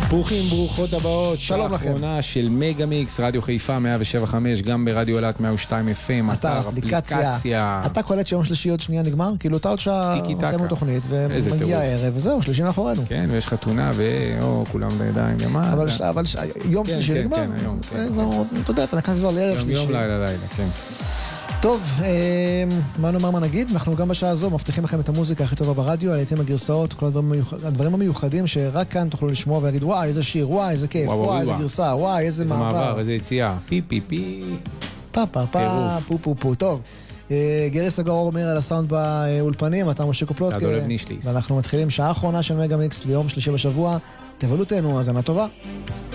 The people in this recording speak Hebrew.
ברוכים, ברוכות הבאות. שלום לכם. האחרונה של מגה מיקס, רדיו חיפה 107.5, גם ברדיו אלת 102 FM, אתר, אפליקציה. אתה קולט שיום שלישי עוד שנייה נגמר? כאילו אתה עוד שעה עושים תוכנית ומגיע הערב, וזהו, 30 מאחורינו. כן, ויש חתונה כולם בידיים ימה. אבל יום שלישי נגמר. כן, היום. אתה יודע, אתה נכנס כבר לערב שלישי. יום לילה, כן. טוב, מה נאמר מה נגיד? אנחנו גם בשעה הזו מבטיחים לכם את המוזיקה הכי טובה ברדיו, העליתם הגרסאות, כל הדברים המיוחדים שרק כאן תוכלו לשמוע ולהגיד וואי איזה שיר, וואי איזה כיף, וואי איזה גרסה, וואי איזה מעבר, איזה יציאה, פי פי פי, פה פה פה, פו פו פו. טוב, גרי סגור אומר על הסאונד באולפנים, אתה משה קופלוטקה, ואנחנו מתחילים שעה האחרונה של מגה מיקס ליום שלישי בשבוע. תבלו תהנו, האזנה טובה.